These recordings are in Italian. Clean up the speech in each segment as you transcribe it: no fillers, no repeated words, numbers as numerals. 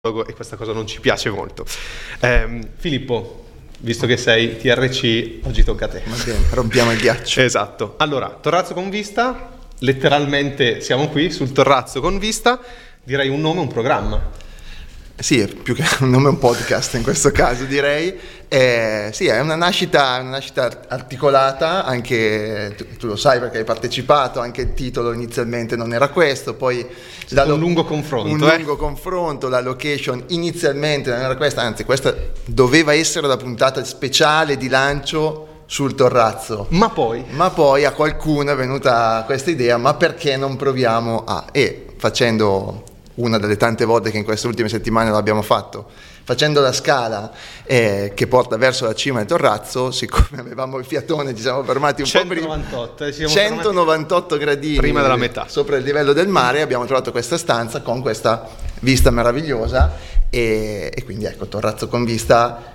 e questa cosa non ci piace molto. Filippo, visto che sei TRC, oggi tocca a te. Va bene, rompiamo il ghiaccio. Esatto. Allora, Torrazzo con vista, letteralmente siamo qui sul Torrazzo con vista, direi un nome, un programma. Sì, più che un nome, un podcast in questo caso direi. Sì, è una nascita articolata, anche tu lo sai perché hai partecipato, anche il titolo inizialmente non era questo, poi un lungo confronto, la location inizialmente non era questa, anzi questa doveva essere la puntata speciale di lancio sul Torrazzo. Ma poi a qualcuno è venuta questa idea, ma perché non proviamo facendo una delle tante volte che in queste ultime settimane l'abbiamo fatto, facendo la scala che porta verso la cima del Torrazzo, siccome avevamo il fiatone ci siamo fermati un 198, po' prima, 198 gradini prima della metà sopra il livello del mare, abbiamo trovato questa stanza con questa vista meravigliosa e quindi ecco, Torrazzo con vista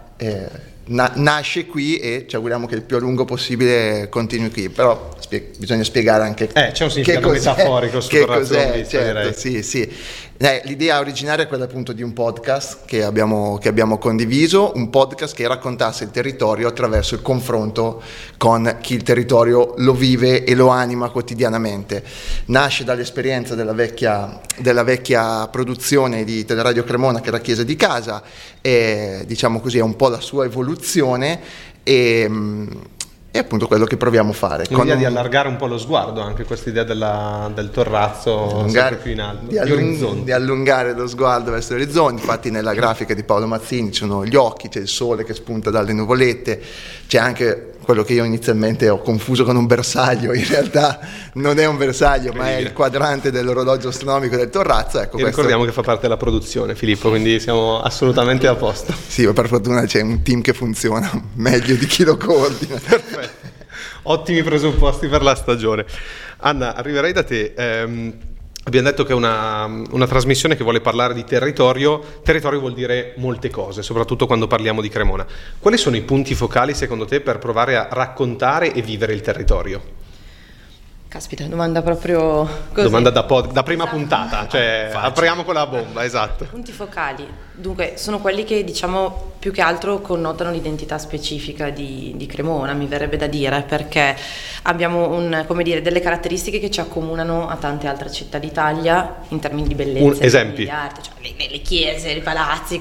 nasce qui e ci auguriamo che il più a lungo possibile continui qui, però bisogna spiegare anche c'è un significato metaforico su Torrazzo con vista, certo, direi. sì. L'idea originaria è quella appunto di un podcast che abbiamo condiviso, un podcast che raccontasse il territorio attraverso il confronto con chi il territorio lo vive e lo anima quotidianamente. Nasce dall'esperienza della vecchia produzione di Teleradio Cremona, che era Chiesa di Casa, e diciamo così è un po' la sua evoluzione e appunto quello che proviamo a fare. L'idea di allargare un po' lo sguardo, anche questa idea del Torrazzo sempre più in alto, di allungare lo sguardo verso l'orizzonte. Infatti nella grafica di Paolo Mazzini ci sono gli occhi, c'è il sole che spunta dalle nuvolette, c'è anche quello che io inizialmente ho confuso con un bersaglio, in realtà non è un bersaglio ma è il quadrante dell'orologio astronomico del Torrazzo. Ecco, ricordiamo che fa parte della produzione, Filippo, quindi siamo assolutamente a posto. Sì, per fortuna c'è un team che funziona meglio di chi lo coordina. Perfetto. Ottimi presupposti per la stagione. Anna, arriverei da te. Abbiamo detto che è una trasmissione che vuole parlare di territorio. Territorio vuol dire molte cose, soprattutto quando parliamo di Cremona. Quali sono i punti focali secondo te per provare a raccontare e vivere il territorio? Caspita, domanda proprio così. Domanda da prima puntata, cioè apriamo con la bomba, esatto. Punti focali, dunque sono quelli che diciamo più che altro connotano l'identità specifica di Cremona, mi verrebbe da dire, perché abbiamo delle caratteristiche che ci accomunano a tante altre città d'Italia in termini di bellezza, esempi. di arte, cioè le chiese, i palazzi,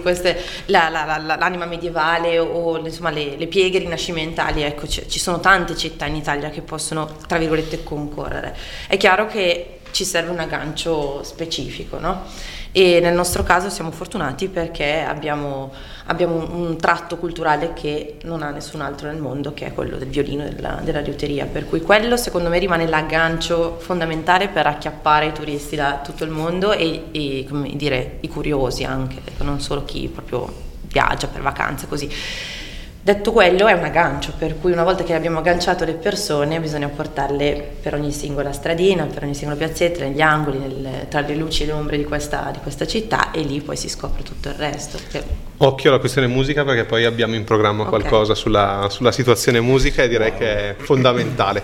l'anima medievale o insomma le pieghe rinascimentali, ecco, ci sono tante città in Italia che possono, tra virgolette, concorrere. È chiaro che ci serve un aggancio specifico, no? E nel nostro caso siamo fortunati perché abbiamo un tratto culturale che non ha nessun altro nel mondo, che è quello del violino e della liuteria, per cui quello secondo me rimane l'aggancio fondamentale per acchiappare i turisti da tutto il mondo e come dire, i curiosi anche, non solo chi proprio viaggia per vacanze così. Detto quello, è un aggancio, per cui una volta che abbiamo agganciato le persone bisogna portarle per ogni singola stradina, per ogni singola piazzetta, negli angoli, tra le luci e le ombre di questa città, e lì poi si scopre tutto il resto. Occhio alla questione musica, perché poi abbiamo in programma qualcosa sulla situazione musica e direi che è fondamentale.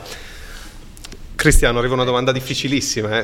Cristiano, arriva una domanda difficilissima,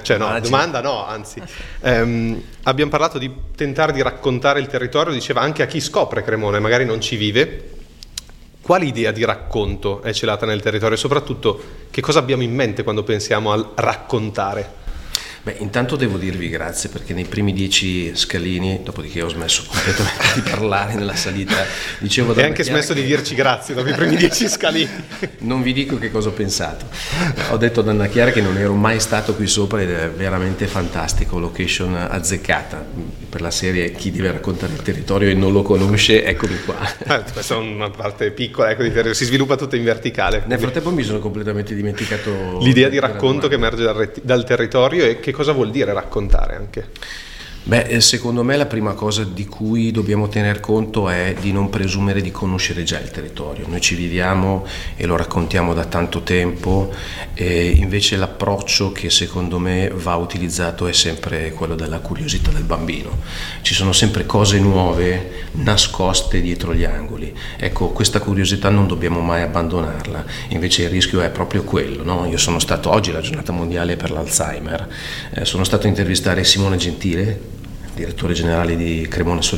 anzi. Abbiamo parlato di tentare di raccontare il territorio, diceva anche a chi scopre Cremona e magari non ci vive. Quale idea di racconto è celata nel territorio e soprattutto che cosa abbiamo in mente quando pensiamo al raccontare? Intanto devo dirvi grazie, perché nei primi 10 scalini, dopodiché ho smesso completamente di parlare nella salita, dicevo e anche smesso di dirci grazie dopo i primi 10 scalini. Non vi dico che cosa ho pensato. Ho detto ad Anna Chiara che non ero mai stato qui sopra ed è veramente fantastico, location azzeccata per la serie Chi deve raccontare il territorio e non lo conosce, eccomi qua. Questa è una parte piccola, di territorio, si sviluppa tutta in verticale. Nel frattempo mi sono completamente dimenticato l'idea di racconto che emerge dal territorio e che cosa vuol dire raccontare anche? Secondo me la prima cosa di cui dobbiamo tener conto è di non presumere di conoscere già il territorio. Noi ci viviamo e lo raccontiamo da tanto tempo, e invece l'approccio che secondo me va utilizzato è sempre quello della curiosità del bambino. Ci sono sempre cose nuove nascoste dietro gli angoli. Ecco, questa curiosità non dobbiamo mai abbandonarla, invece il rischio è proprio quello, no? Io sono stato, oggi è la giornata mondiale per l'Alzheimer, sono stato a intervistare Simone Gentile, direttore generale di Cremona